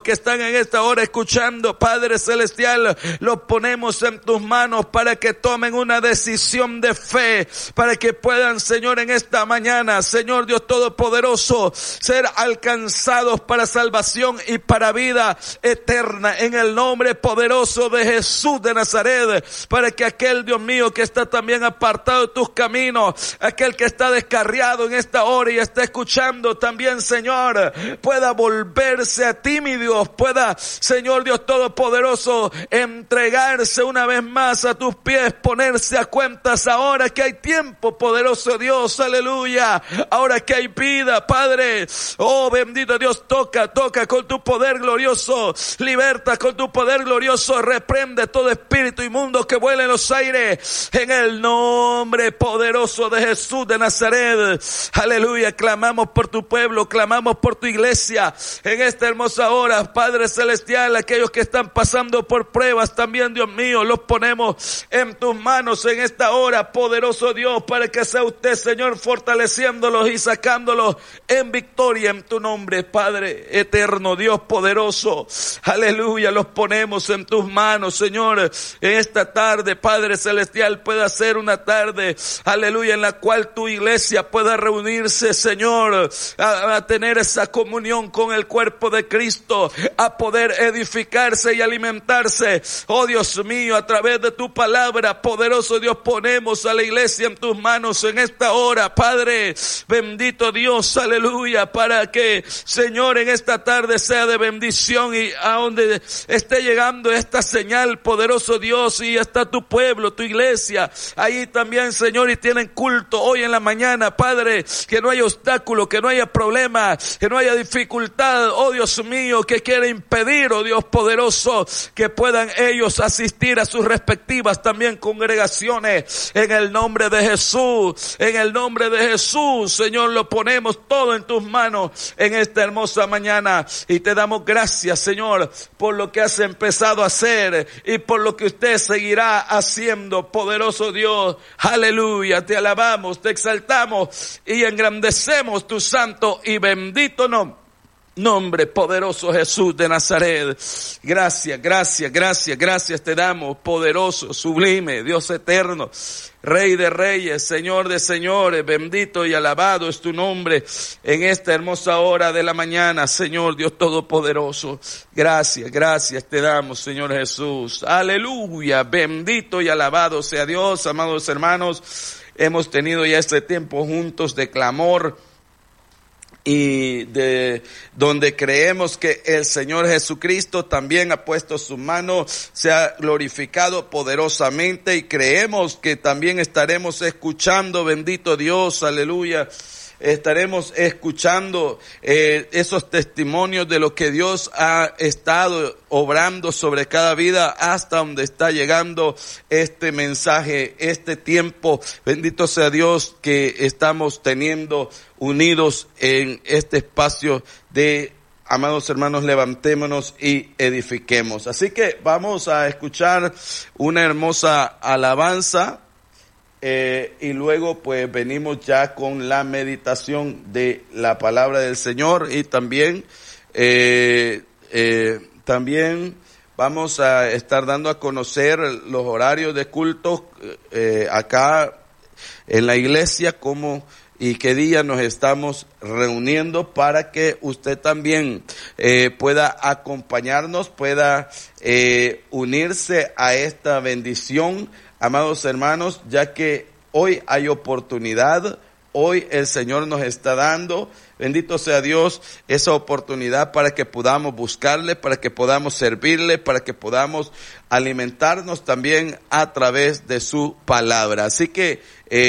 que están en esta hora escuchando, Padre Celestial, los ponemos en tus manos para que tomen una decisión de fe, para que puedan, Señor, en esta mañana, Señor Dios Todopoderoso, ser alcanzados para salvación y para vida eterna, en el nombre poderoso de Jesús de Nazaret, para que aquel, Dios mío, que está también apartado de tus caminos, aquel que está descarriado en esta hora y está escuchando también, Señor, pueda volverse a ti, mi Dios, pueda, Señor Dios Todopoderoso, entregarse una vez más a tus pies, ponerse a cuentas ahora que hay tiempo, poderoso Dios, aleluya, ahora que hay vida, Padre, oh bendito Dios, toca con tu poder glorioso, liberta con tu poder glorioso, reprende todo espíritu inmundo que vuela en los aires, en el nombre poderoso de Jesús de Nazaret, aleluya. Clamamos por tu pueblo, clamamos por tu iglesia en esta hermosa hora, Padre Celestial. Aquellos que están pasando por pruebas también, Dios mío, los ponemos en tus manos en esta hora, poderoso Dios, para que sea usted, Señor, fortaleciéndolos y sacándolos en victoria en tu nombre, Padre eterno, Dios poderoso, aleluya. Los ponemos en tus manos, Señor, en esta tarde, Padre Celestial, pueda ser una tarde, aleluya, en la cual tu iglesia pueda reunirse, Señor, a tener esa comunión con el cuerpo de Cristo, a poder edificarse y alimentarse, oh Dios mío, a través de tu palabra, poderoso Dios. Ponemos a la iglesia en tus manos en esta hora, Padre, bendito Dios, aleluya, para que, Señor, en esta tarde sea de bendición y a donde esté llegando esta señal, poderoso Dios, y está tu pueblo, tu iglesia, ahí también, Señor, y tienen culto hoy en la mañana, Padre, que no haya obstáculo, que no haya problema, que no haya dificultad, oh Dios mío, que quiera impedir, oh Dios poderoso, que puedan ellos asistir a sus respectivas también congregaciones, en el nombre de Jesús, en el nombre de Jesús, Señor, lo ponemos todo en tus manos en esta hermosa mañana y te damos gracias, Señor, por lo que has empezado a hacer y por lo que usted seguirá haciendo, poderoso Dios, aleluya. Te alabamos, te exaltamos y engrandecemos tu santo y bendito nombre, poderoso Jesús de Nazaret. Gracias, gracias, gracias, gracias te damos, poderoso, sublime, Dios eterno, Rey de reyes, Señor de señores, bendito y alabado es tu nombre en esta hermosa hora de la mañana, Señor Dios todopoderoso. Gracias, gracias te damos, Señor Jesús. Aleluya, bendito y alabado sea Dios. Amados hermanos, hemos tenido ya este tiempo juntos de clamor, y de donde creemos que el Señor Jesucristo también ha puesto su mano, se ha glorificado poderosamente, y creemos que también estaremos escuchando, bendito Dios, aleluya, estaremos escuchando esos testimonios de lo que Dios ha estado obrando sobre cada vida hasta donde está llegando este mensaje, este tiempo. Bendito sea Dios que estamos teniendo unidos en este espacio de, amados hermanos, levantémonos y edifiquemos. Así que vamos a escuchar una hermosa alabanza. Y luego pues venimos ya con la meditación de la palabra del Señor, y también vamos a estar dando a conocer los horarios de culto acá en la iglesia, cómo y qué día nos estamos reuniendo, para que usted también pueda acompañarnos, pueda unirse a esta bendición, amados hermanos, ya que hoy hay oportunidad, hoy el Señor nos está dando, bendito sea Dios, esa oportunidad para que podamos buscarle, para que podamos servirle, para que podamos alimentarnos también a través de su palabra. Así que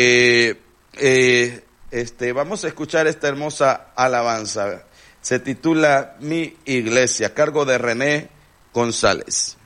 vamos a escuchar esta hermosa alabanza. Se titula Mi Iglesia, a cargo de René González.